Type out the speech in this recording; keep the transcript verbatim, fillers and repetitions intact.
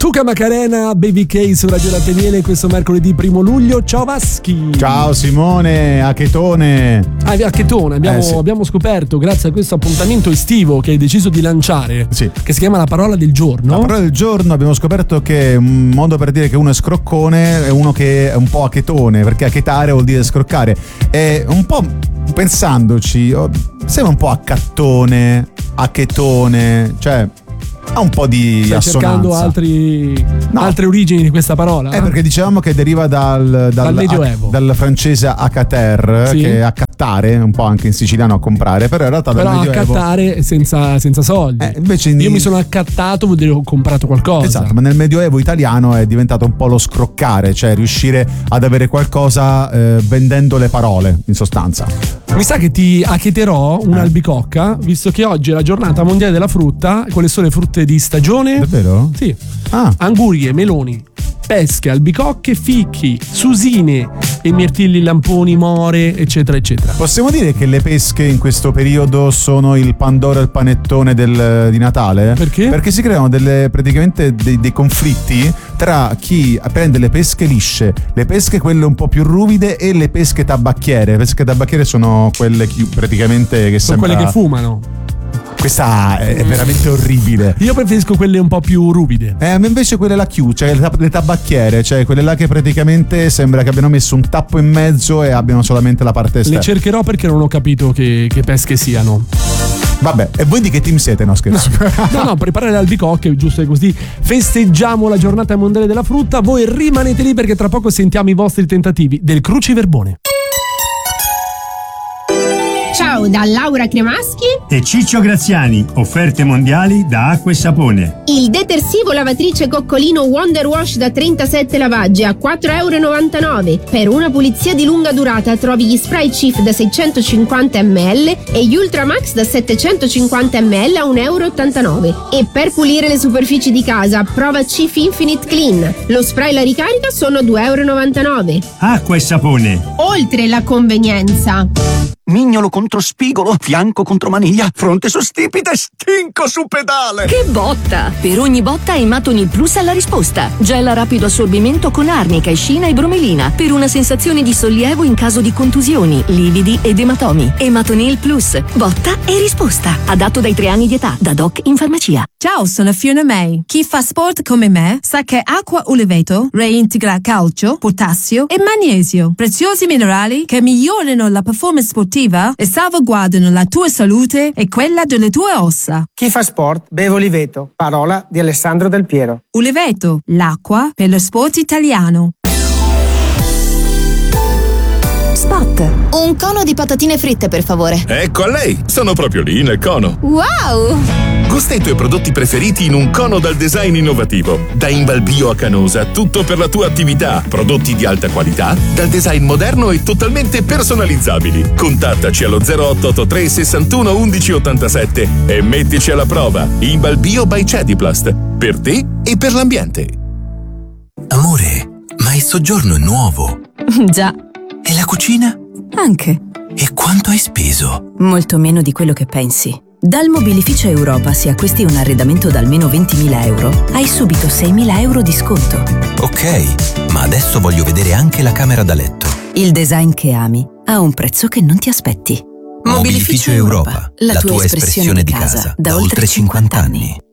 Luca Macarena, Baby K su Radio Lateniere questo mercoledì primo luglio. Ciao Vaschi. Ciao Simone, a Chetone. Ah, a Chetone abbiamo, eh, sì. abbiamo scoperto, grazie a questo appuntamento estivo che hai deciso di lanciare, sì. che si chiama La Parola del Giorno. La Parola del Giorno, abbiamo scoperto che un modo per dire che uno è scroccone è uno che è un po' a Chetone, perché achetare vuol dire scroccare. È un po', pensandoci, sembra un po' a cattone, a Chetone, cioè ha un po' di Stai assonanza. cercando altri, no. altre origini di questa parola? Eh, perché dicevamo che deriva dal, dal, dal Medioevo, a, dal francese accater, sì. che è accattare, un po' anche in siciliano a comprare, però in realtà dal però Medioevo accattare senza, senza soldi. Eh, invece Io in... mi sono accattato, vuol dire che ho comprato qualcosa. Esatto, ma nel Medioevo italiano è diventato un po' lo scroccare, cioè riuscire ad avere qualcosa eh, vendendo le parole, in sostanza. Mi sa che ti accheterò un'albicocca, visto che oggi è la giornata mondiale della frutta. Quelle sono le frutte di stagione? Davvero? Sì. Ah. Angurie, meloni, pesche, albicocche, fichi, susine e mirtilli, lamponi, more, eccetera, eccetera. Possiamo dire che le pesche in questo periodo sono il Pandoro e il panettone del, di Natale? Perché? Perché si creano delle, praticamente dei, dei conflitti tra chi prende le pesche lisce, le pesche quelle un po' più ruvide e le pesche tabacchiere. Le pesche tabacchiere sono quelle chi, praticamente che sono sembra... quelle che fumano. Questa è veramente orribile. Io preferisco quelle un po' più ruvide. Eh, ma invece quelle là chiuse, cioè le, tab- le tabacchiere, cioè quelle là che praticamente sembra che abbiano messo un tappo in mezzo e abbiano solamente la parte esterna. Le cercherò perché non ho capito che, che pesche siano. Vabbè, e voi di che team siete? No, scherzo. No, no, preparare le albicocche, giusto così festeggiamo la giornata mondiale della frutta. Voi rimanete lì perché tra poco sentiamo i vostri tentativi del cruciverbone. Ciao da Laura Cremaschi e Ciccio Graziani, offerte mondiali da Acqua e Sapone. Il detersivo lavatrice Coccolino Wonder Wash da trentasette lavaggi a quattro virgola novantanove euro. Per una pulizia di lunga durata trovi gli spray Cif da seicentocinquanta millilitri e gli Ultramax da settecentocinquanta millilitri a un euro e ottantanove. E per pulire le superfici di casa prova Cif Infinite Clean. Lo spray e la ricarica sono due virgola novantanove euro. Acqua e Sapone. Oltre la convenienza. Mignolo contro spigolo, fianco contro maniglia, fronte su stipite, stinco su pedale. Che botta! Per ogni botta Ematonil Plus ha la risposta. Gel a rapido assorbimento con arnica, escina e bromelina per una sensazione di sollievo in caso di contusioni, lividi ed ematomi. Ematonil Plus, botta e risposta. Adatto dai tre anni di età, da doc in farmacia. Ciao, sono Fiona May. Chi fa sport come me sa che acqua Uleveto reintegra calcio, potassio e magnesio, preziosi minerali che migliorano la performance sportiva e salvaguardano la tua salute e quella delle tue ossa. Chi fa sport beve Uleveto. Parola di Alessandro Del Piero. Uleveto, l'acqua per lo sport italiano. Spot. Un cono di patatine fritte, per favore. Ecco a lei, sono proprio lì nel cono. Wow! Gusta i tuoi prodotti preferiti in un cono dal design innovativo. Da Invalbio a Canosa, tutto per la tua attività. Prodotti di alta qualità, dal design moderno e totalmente personalizzabili. Contattaci allo zero otto otto tre sessantuno undici ottantasette e mettici alla prova. Invalbio by Cediplast. Per te e per l'ambiente. Amore, ma il soggiorno è nuovo. Già. E la cucina? Anche. E quanto hai speso? Molto meno di quello che pensi. Dal Mobilificio Europa, se acquisti un arredamento da almeno ventimila euro, hai subito seimila euro di sconto. Ok, ma adesso voglio vedere anche la camera da letto. Il design che ami ha un prezzo che non ti aspetti. Mobilificio Europa, la, la tua, tua espressione di casa, casa da oltre cinquanta anni.